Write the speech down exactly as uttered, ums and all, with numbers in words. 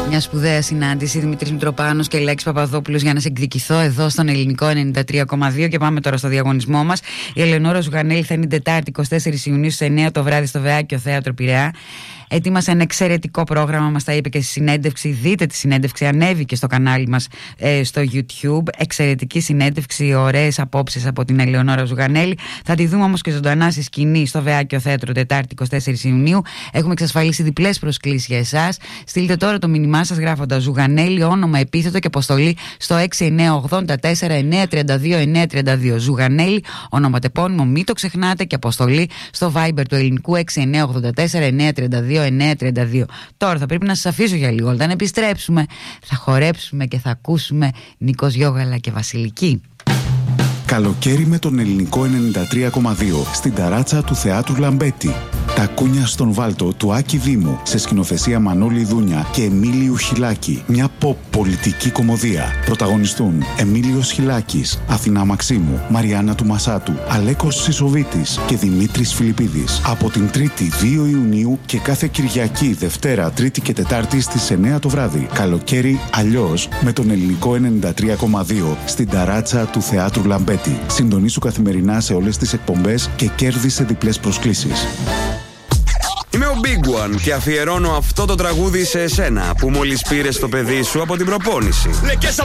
Μια σπουδαία συνάντηση, Δημήτρης Μητροπάνος και Λέξης Παπαδόπουλος, για να σε εκδικηθώ εδώ στον Ελληνικό ενενήντα τρία κόμμα δύο. Και πάμε τώρα στο διαγωνισμό μας. Η Ελεονόρα Ζουγανέλη θα είναι Τετάρτη εικοστή τέταρτη Ιουνίου στις εννιά το βράδυ στο Βεάκιο Θέατρο Πειραιά. Ετοίμασε ένα εξαιρετικό πρόγραμμα, μας τα είπε και στη συνέντευξη. Δείτε τη συνέντευξη, ανέβηκε στο κανάλι μας ε, στο YouTube. Εξαιρετική συνέντευξη, ωραίες απόψεις από την Ελεονόρα Ζουγανέλη. Θα τη δούμε όμως και ζωντανά στη σκηνή στο Βεάκιο Θέατρο Τετάρτη εικοστή τέταρτη Ιουνίου. Έχουμε εξασφαλίσει διπλές προσκλήσεις για εσάς. Στείλτε τώρα το μήνυμά σας γράφοντας Ζουγανέλη, όνομα, επίθετο και αποστολή στο έξι εννιά ογδόντα τέσσερα εννιά τριάντα δύο εννιά τριάντα δύο. Ζουγανέλη, ονοματεπώνυμο, μην το ξεχνάτε, και αποστολή στο Viber του ελληνικού έξι εννιά ογδόντα τέσσερα εννιά τριάντα δύο εννιά τριάντα δύο. Τώρα θα πρέπει να σας αφήσω για λίγο. Όταν επιστρέψουμε θα χορέψουμε και θα ακούσουμε Νίκος Γιώγαλα και Βασιλική. Καλοκαίρι με τον Ελληνικό ενενήντα τρία κόμμα δύο στην ταράτσα του Θεάτρου Λαμπέτη. Τα κούνια στον Βάλτο του Άκη Δήμου, σε σκηνοθεσία Μανώλη Δούνια και Εμίλιου Χιλάκη. Μια pop πολιτική κομμωδία. Πρωταγωνιστούν Εμίλιος Χιλάκης, Αθηνά Μαξίμου, Μαριάννα του Μασάτου, Αλέκος Σισοβίτης και Δημήτρης Φιλιππίδης. Από την Τρίτη δύο Ιουνίου και κάθε Κυριακή, Δευτέρα, Τρίτη και Τετάρτη στις εννιά το βράδυ. Καλοκαίρι αλλιώς με τον Ελληνικό ενενήντα τρία κόμμα δύο στην ταράτσα του Θεάτρου Λαμπέτη. Συντονίσου καθημερινά σε όλες τις εκπομπές και κέρδισε διπλές προσκλήσεις. Είμαι ο Big One και αφιερώνω αυτό το τραγούδι σε εσένα που μόλις πήρες το παιδί σου από την προπόνηση.